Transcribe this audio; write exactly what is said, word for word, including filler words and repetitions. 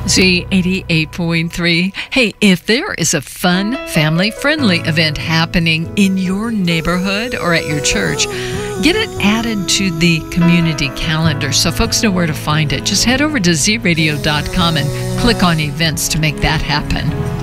Z eighty-eight point three. Hey, if there is a fun, family-friendly event happening in your neighborhood or at your church, get it added to the community calendar so folks know where to find it. Just head over to z radio dot com and click on events to make that happen.